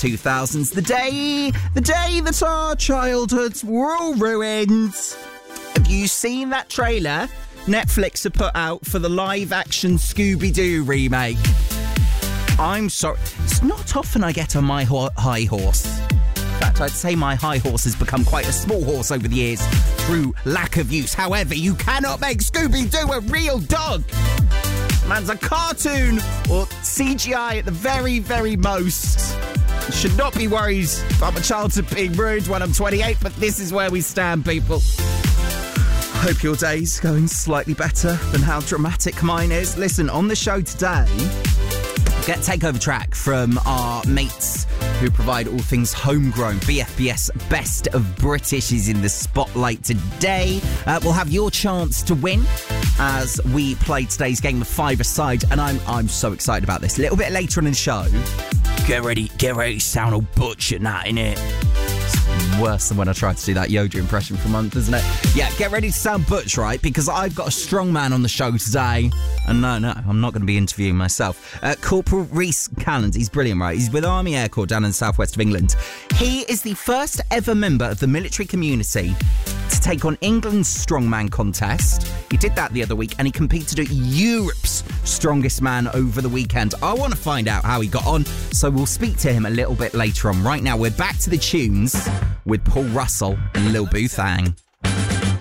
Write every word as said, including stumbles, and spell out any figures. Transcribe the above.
two thousands, the day, the day that our childhoods were all ruined. Have you seen that trailer Netflix have put out for the live-action Scooby-Doo remake? I'm sorry. It's not often I get on my ho- high horse. In fact, I'd say my high horse has become quite a small horse over the years through lack of use. However, you cannot make Scooby-Doo a real dog. Man's a cartoon or C G I at the very, very most. Should not be worried about my childhood being ruined when I'm twenty-eight, but this is where we stand, people. Hope your day's going slightly better than how dramatic mine is. Listen, on the show today, get takeover track from our mates who provide all things homegrown. B F B S Best of British is in the spotlight today. Uh, we'll have your chance to win as we play today's game of five-a-side, and I'm I'm so excited about this. A little bit later on in the show, get ready, get ready to sound all butch and that, innit? It's worse than when I tried to do that Yoda impression for a month, isn't it? Yeah, get ready to sound butch, right? Because I've got a strong man on the show today. And no, no, I'm not going to be interviewing myself. Uh, Corporal Rhys Calland, he's brilliant, right? He's with Army Air Corps down in the southwest of England. He is the first ever member of the military community to take on England's strongman contest. He did that the other week, and he competed at Europe's Strongest Man over the weekend. I want to find out how he got on, so we'll speak to him a little bit later on. Right now, we're back to the tunes with Paul Russell and Lil Boo Thang.